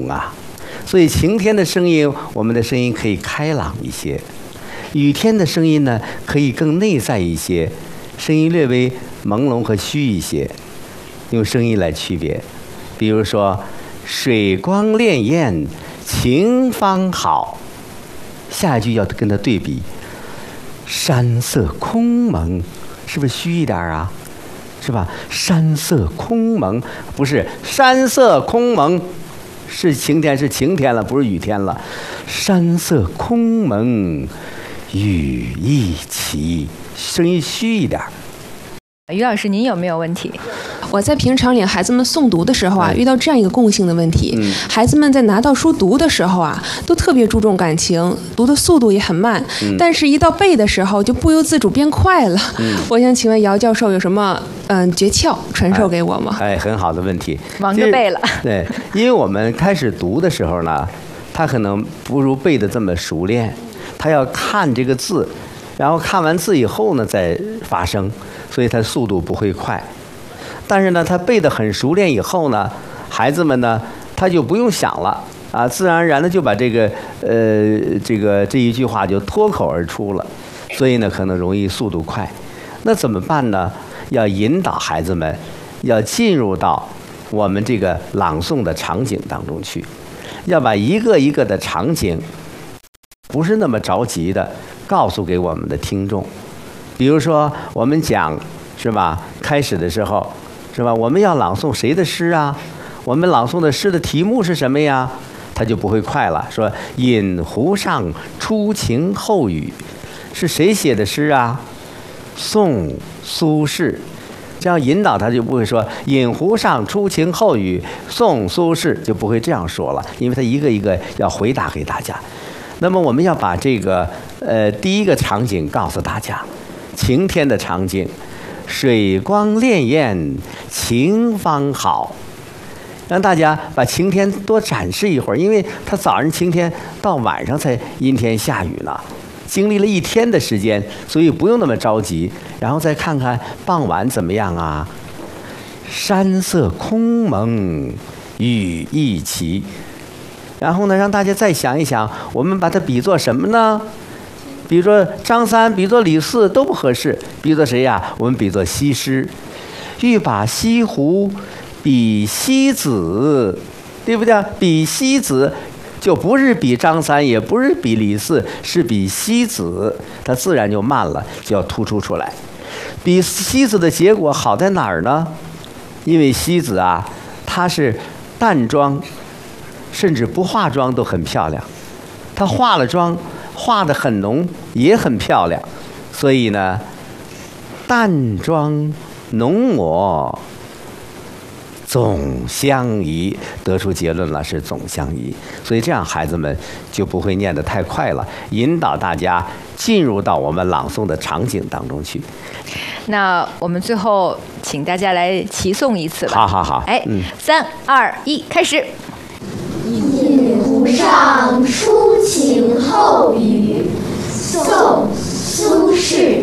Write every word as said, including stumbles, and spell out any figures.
浓啊。所以晴天的声音，我们的声音可以开朗一些；雨天的声音呢，可以更内在一些，声音略微朦胧和虚一些。用声音来区别，比如说水光潋滟晴方好，下一句要跟它对比，山色空蒙，是不是虚一点啊？是吧？山色空蒙，不是山色空蒙，是晴天，是晴天了，不是雨天了。山色空蒙，雨亦奇，声音虚一点。 于老师，您有没有问题？ 我在平常领孩子们诵读的时候啊，遇到这样一个共性的问题，嗯、孩子们在拿到书读的时候啊，都特别注重感情，读的速度也很慢，嗯、但是一到背的时候就不由自主变快了。嗯、我想请问姚教授有什么嗯、呃、诀窍传授给我吗？ 哎，哎很好的问题， 忙着背了。 对，因为我们开始读的时候呢，他可能不如背的这么熟练，他要看这个字，然后看完字以后呢再发声，所以他速度不会快。但是呢，他背得很熟练以后呢，孩子们呢，他就不用想了啊，自然而然的就把这个呃这个这一句话就脱口而出了，所以呢，可能容易速度快。那怎么办呢？要引导孩子们，要进入到我们这个朗诵的场景当中去，要把一个一个的场景，不是那么着急的告诉给我们的听众。比如说，我们讲是吧？开始的时候。是吧？我们要朗诵谁的诗啊？我们朗诵的诗的题目是什么呀？他就不会快了。说“饮湖上初晴后雨”，是谁写的诗啊？宋苏轼。这样引导他就不会说“饮湖上初晴后雨”，宋苏轼就不会这样说了，因为他一个一个要回答给大家。那么我们要把这个呃第一个场景告诉大家，晴天的场景。水光潋滟晴方好，让大家把晴天多展示一会儿，因为他早上晴天到晚上才阴天下雨呢，经历了一天的时间，所以不用那么着急。然后再看看傍晚怎么样啊？山色空蒙，雨亦奇。然后呢，让大家再想一想，我们把它比作什么呢？比如说张三，比作李四都不合适，比作谁呀？我们比作西施，欲把西湖比西子，对不对？比西子就不是比张三，也不是比李四，是比西子，它自然就慢了，就要突出出来。比西子的结果好在哪儿呢？因为西子啊，它是淡妆，甚至不化妆都很漂亮，她化了妆。画得很浓，也很漂亮，所以呢，淡妆浓抹总相宜，得出结论了是总相宜。所以这样孩子们就不会念得太快了，引导大家进入到我们朗诵的场景当中去。 那我们最后请大家来齐诵一次吧。 好好好， 哎，嗯，三二一，开始。 饮湖上初晴后雨，宋·苏轼。